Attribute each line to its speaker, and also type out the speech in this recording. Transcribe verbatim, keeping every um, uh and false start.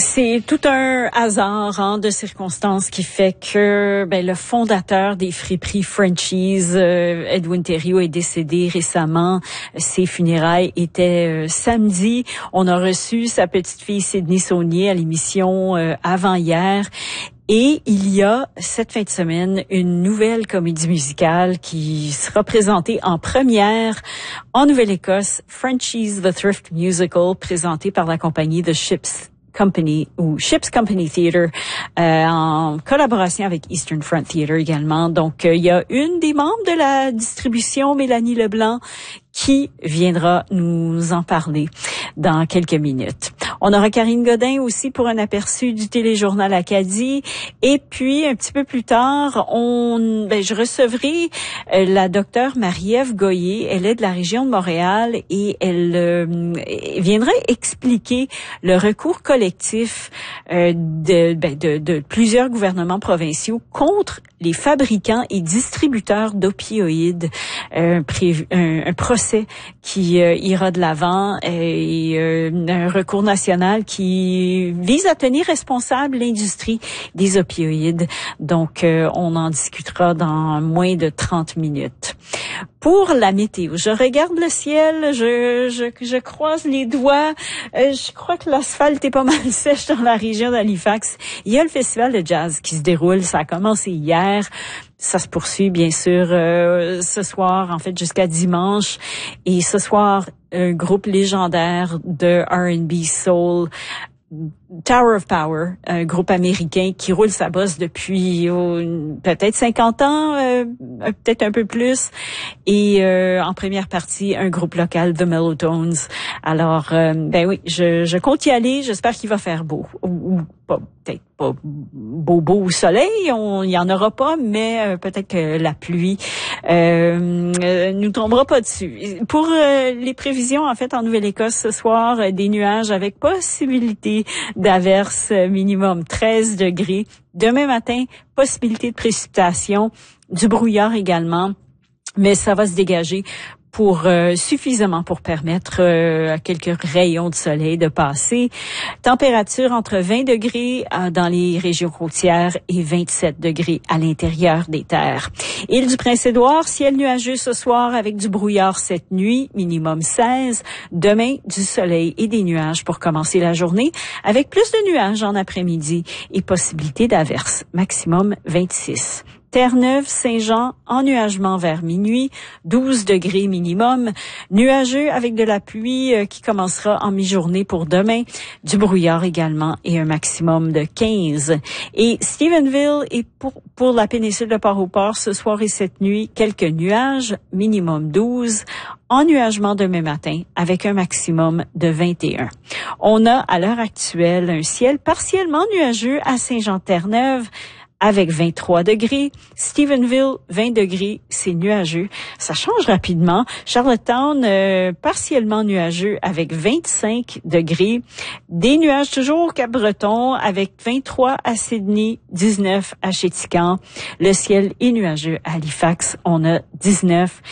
Speaker 1: C'est tout un hasard hein, de circonstances qui fait que ben, le fondateur des friperies Frenchies, euh, Edwin Thériault, est décédé récemment. Ses funérailles étaient euh, samedi. On a reçu sa petite fille Sydney Saunier à l'émission euh, avant-hier. Et il y a cette fin de semaine une nouvelle comédie musicale qui sera présentée en première en Nouvelle-Écosse, Frenchies The Thrift Musical, présentée par la compagnie The Ships Company ou Ships Company Theatre euh, en collaboration avec Eastern Front Theatre également. Donc, euh, il y a une des membres de la distribution, Mélanie Leblanc, qui viendra nous en parler dans quelques minutes. On aura Karine Godin aussi pour un aperçu du téléjournal Acadie. Et puis, un petit peu plus tard, on, ben, je recevrai euh, la docteure Marie-Ève Goyer. Elle est de la région de Montréal et elle euh, viendrait expliquer le recours collectif euh, de, ben, de, de plusieurs gouvernements provinciaux contre les fabricants et distributeurs d'opioïdes. Euh, prévu, un, un procès qui euh, ira de l'avant et euh, un recours national qui vise à tenir responsable l'industrie des opioïdes. Donc, euh, on en discutera dans moins de trente minutes. Pour la météo, je regarde le ciel, je, je, je croise les doigts. Euh, je crois que l'asphalte est pas mal sèche dans la région d'Halifax. Il y a le festival de jazz qui se déroule. Ça a commencé hier. Ça se poursuit, bien sûr, euh, ce soir, en fait, jusqu'à dimanche. Et ce soir, un groupe légendaire de R and B soul, Tower of Power, un groupe américain qui roule sa bosse depuis oh, peut-être cinquante ans, euh, peut-être un peu plus. Et euh, en première partie, un groupe local, The Mellotones. Alors, euh, ben oui, je, je compte y aller. J'espère qu'il va faire beau. Ou, ou pas, peut-être pas beau, beau au soleil. On, il y en aura pas, mais euh, peut-être que la pluie euh, euh, nous tombera pas dessus. Pour euh, les prévisions, en fait, en Nouvelle-Écosse ce soir, euh, des nuages avec possibilité d'averses, minimum treize degrés. Demain matin, possibilité de précipitation, du brouillard également, mais ça va se dégager pour euh, suffisamment pour permettre euh, à quelques rayons de soleil de passer. Température entre vingt degrés euh, dans les régions côtières et vingt-sept degrés à l'intérieur des terres. Île du Prince-Édouard, ciel nuageux ce soir avec du brouillard cette nuit, minimum seize. Demain, du soleil et des nuages pour commencer la journée, avec plus de nuages en après-midi et possibilité d'averses, maximum vingt-six. Terre-Neuve, Saint-Jean, ennuagement vers minuit, douze degrés minimum, nuageux avec de la pluie euh, qui commencera en mi-journée pour demain, du brouillard également et un maximum de quinze. Et Stephenville et pour, pour la péninsule de Port-au-Port, ce soir et cette nuit, quelques nuages, minimum douze, ennuagement demain matin avec un maximum de vingt et un. On a à l'heure actuelle un ciel partiellement nuageux à Saint-Jean-Terre-Neuve, avec vingt-trois degrés. Stephenville, vingt degrés, c'est nuageux. Ça change rapidement. Charlottetown, euh, partiellement nuageux avec vingt-cinq degrés. Des nuages toujours au Cap-Breton avec vingt-trois à Sydney, dix-neuf à Chéticamp. Le ciel est nuageux à Halifax. On a dix-neuf.